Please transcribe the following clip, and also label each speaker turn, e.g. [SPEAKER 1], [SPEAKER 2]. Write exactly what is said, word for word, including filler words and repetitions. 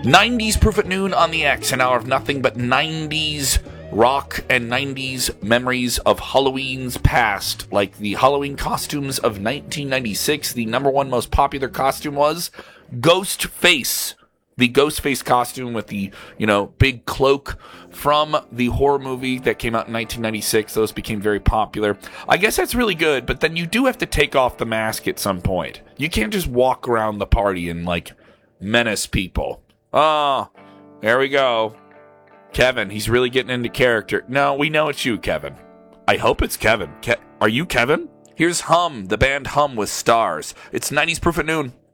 [SPEAKER 1] nineties Proof at Noon on the X, an hour of nothing but nineties rock and nineties memories of Halloween's past, like the Halloween costumes of nineteen ninety-six. The number one most popular costume was Ghostface. The Ghostface costume with the, you know, big cloak from the horror movie that came out in nineteen ninety-six. Those became very popular. I guess that's really good, but then you do have to take off the mask at some point. You can't just walk around the party and, like, menace people. Oh, there we go. Kevin, he's really getting into character. No, we know it's you, Kevin. I hope it's Kevin. Ke- Are you Kevin? Here's Hum, the band Hum with Stars. It's nineties Proof at Noon.